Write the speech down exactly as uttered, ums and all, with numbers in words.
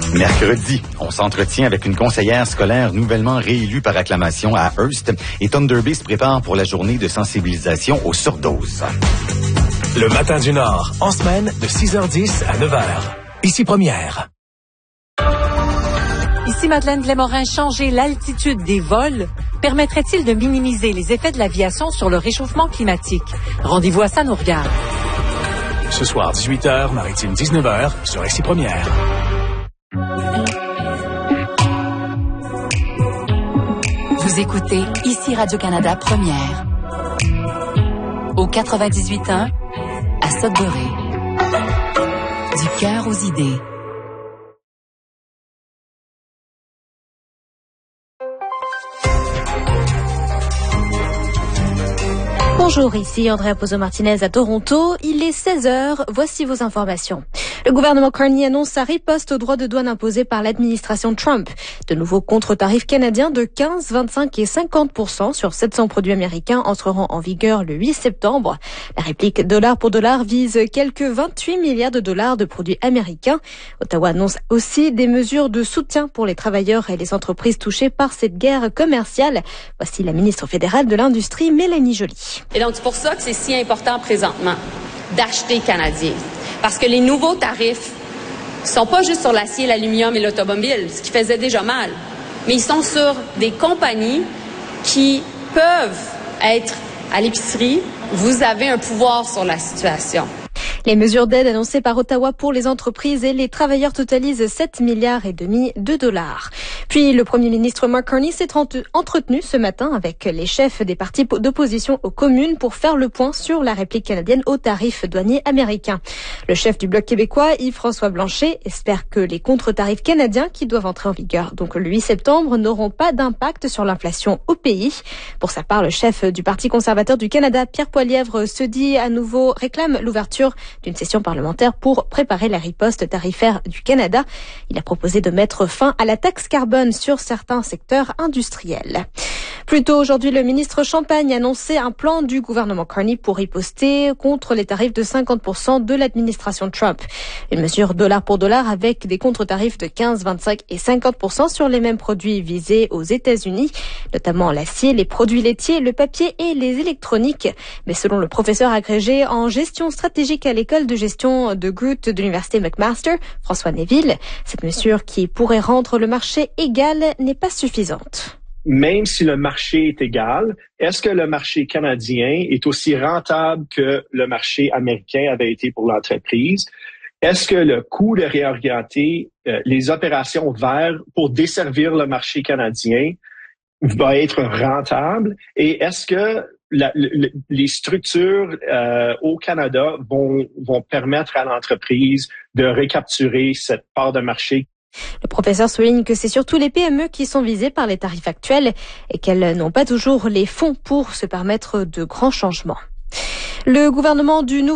Mercredi, on s'entretient avec une conseillère scolaire nouvellement réélue par acclamation à Hearst et Thunder Bay se prépare pour la journée de sensibilisation aux surdoses. Le matin du Nord, en semaine de six heures dix à neuf heures. Ici Première. Ici Madeleine Glémorin, changer l'altitude des vols permettrait-il de minimiser les effets de l'aviation sur le réchauffement climatique? Rendez-vous à ça nous regarde. Ce soir, dix-huit heures, maritime dix-neuf heures, sur Ici Première. Vous écoutez Ici Radio-Canada Première. Au quatre-vingt-dix-huit point un, à Sudbury. Du cœur aux idées. Bonjour, ici Andrea Pozo-Martinez à Toronto. Il est seize heures. Voici vos informations. Le gouvernement Carney annonce sa riposte aux droits de douane imposés par l'administration Trump. De nouveaux contre-tarifs canadiens de quinze, vingt-cinq et cinquante pour cent sur sept cents produits américains entreront en vigueur le huit septembre. La réplique dollar pour dollar vise quelques vingt-huit milliards de dollars de produits américains. Ottawa annonce aussi des mesures de soutien pour les travailleurs et les entreprises touchées par cette guerre commerciale. Voici la ministre fédérale de l'Industrie, Mélanie Joly. Et donc, c'est pour ça que c'est si important présentement d'acheter canadien. Parce que les nouveaux tarifs ne sont pas juste sur l'acier, l'aluminium et l'automobile, ce qui faisait déjà mal, mais ils sont sur des compagnies qui peuvent être à l'épicerie. Vous avez un pouvoir sur la situation. Les mesures d'aide annoncées par Ottawa pour les entreprises et les travailleurs totalisent sept milliards et demi de dollars. Puis le premier ministre Mark Carney s'est entretenu ce matin avec les chefs des partis d'opposition aux communes pour faire le point sur la réplique canadienne aux tarifs douaniers américains. Le chef du Bloc québécois, Yves-François Blanchet, espère que les contre-tarifs canadiens qui doivent entrer en vigueur donc le huit septembre n'auront pas d'impact sur l'inflation au pays. Pour sa part, le chef du Parti conservateur du Canada, Pierre Poilievre, se dit à nouveau réclame l'ouverture d'une session parlementaire pour préparer la riposte tarifaire du Canada. Il a proposé de mettre fin à la taxe carbone sur certains secteurs industriels. Plus tôt aujourd'hui, le ministre Champagne a annoncé un plan du gouvernement Carney pour riposter contre les tarifs de cinquante pour cent de l'administration Trump. Une mesure dollar pour dollar avec des contre-tarifs de quinze, vingt-cinq et cinquante pour cent sur les mêmes produits visés aux États-Unis, notamment l'acier, les produits laitiers, le papier et les électroniques. Mais selon le professeur agrégé en gestion stratégique à l'école de gestion de Groot de l'université McMaster, François Neville, cette mesure qui pourrait rendre le marché égal n'est pas suffisante. Même si le marché est égal, est-ce que le marché canadien est aussi rentable que le marché américain avait été pour l'entreprise? Est-ce que le coût de réorienter euh, les opérations vers pour desservir le marché canadien va être rentable? Et est-ce que la, le, les structures euh, au Canada vont, vont permettre à l'entreprise de recapturer cette part de marché? Le professeur souligne que c'est surtout les P M E qui sont visées par les tarifs actuels et qu'elles n'ont pas toujours les fonds pour se permettre de grands changements. Le gouvernement du